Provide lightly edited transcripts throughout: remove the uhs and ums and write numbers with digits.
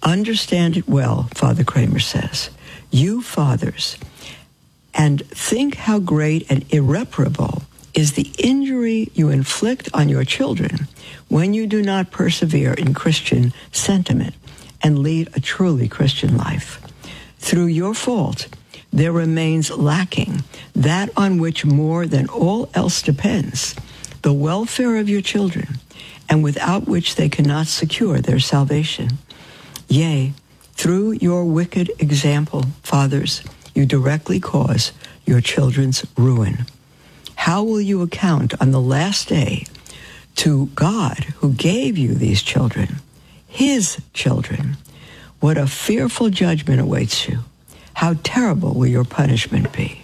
Understand it well, Father Kramer says, you fathers, and think how great and irreparable is the injury you inflict on your children when you do not persevere in Christian sentiment and lead a truly Christian life. Through your fault, there remains lacking that on which more than all else depends, the welfare of your children, and without which they cannot secure their salvation. Yea, through your wicked example, fathers, you directly cause your children's ruin. How will you account on the last day to God who gave you these children, his children? What a fearful judgment awaits you. How terrible will your punishment be?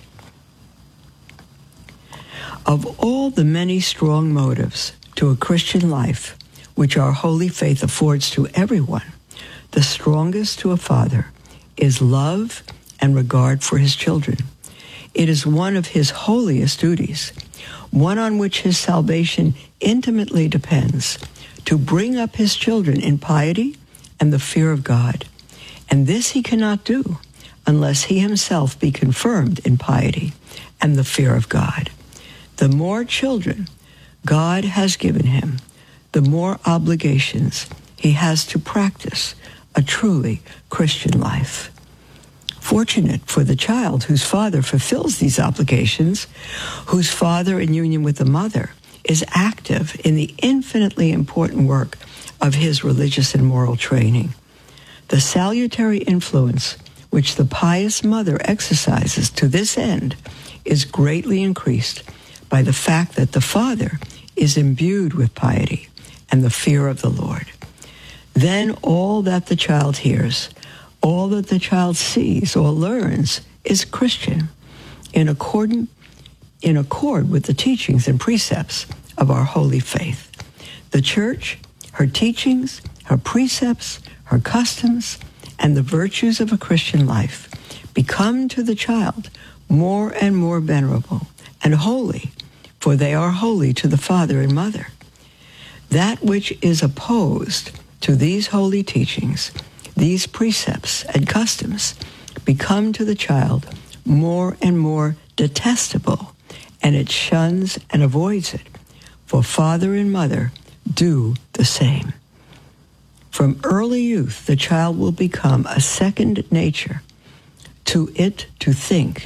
Of all the many strong motives to a Christian life, which our holy faith affords to everyone, the strongest to a father is love and regard for his children. It is one of his holiest duties, one on which his salvation intimately depends, to bring up his children in piety and the fear of God. And this he cannot do unless he himself be confirmed in piety and the fear of God. The more children God has given him, the more obligations he has to practice a truly Christian life. Fortunate for the child whose father fulfills these obligations, whose father in union with the mother is active in the infinitely important work of his religious and moral training. The salutary influence which the pious mother exercises to this end is greatly increased by the fact that the father is imbued with piety and the fear of the Lord. Then all that the child hears, all that the child sees or learns is Christian, in accord with the teachings and precepts of our holy faith. The Church, her teachings, her precepts, her customs, and the virtues of a Christian life become to the child more and more venerable and holy, for they are holy to the father and mother. That which is opposed to these holy teachings, these precepts and customs, become to the child more and more detestable, and it shuns and avoids it, for father and mother do the same. From early youth, the child will become a second nature to it to think.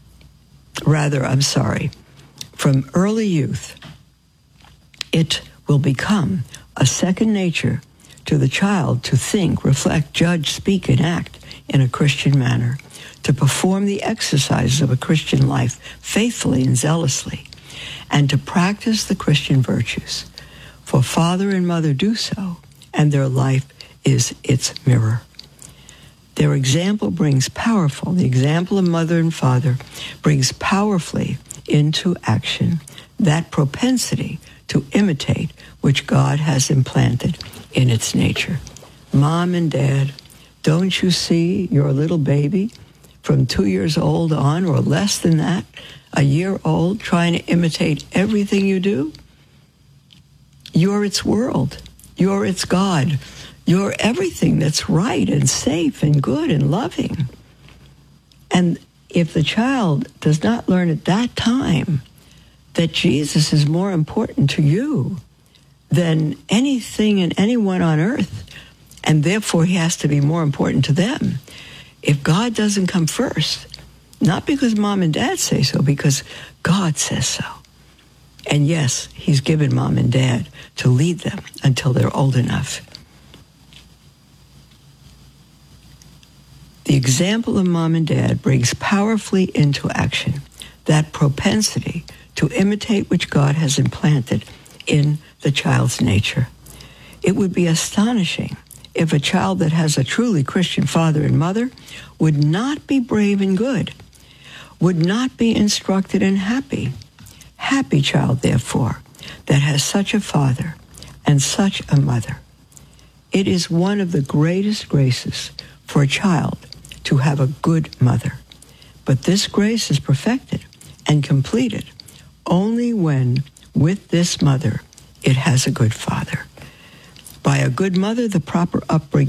From early youth, it will become a second nature to the child to think, reflect, judge, speak, and act in a Christian manner, to perform the exercises of a Christian life faithfully and zealously, and to practice the Christian virtues. For father and mother do so, and their life is its mirror. The example of mother and father brings powerfully into action that propensity to imitate which God has implanted in its nature. Mom and Dad, don't you see your little baby from 2 years old on, or less than that, a year old, trying to imitate everything you do? You're its world. You're its God. You're everything that's right and safe and good and loving. And if the child does not learn at that time that Jesus is more important to you than anything and anyone on earth, and therefore he has to be more important to them, if God doesn't come first, not because mom and dad say so, because God says so. And yes, he's given mom and dad to lead them until they're old enough. The example of mom and dad brings powerfully into action that propensity to imitate which God has implanted in the child's nature. It would be astonishing if a child that has a truly Christian father and mother would not be brave and good, would not be instructed and happy. Happy child, therefore, that has such a father and such a mother. It is one of the greatest graces for a child to have a good mother. But this grace is perfected and completed only when, with this mother, it has a good father. By a good mother, the proper upbringing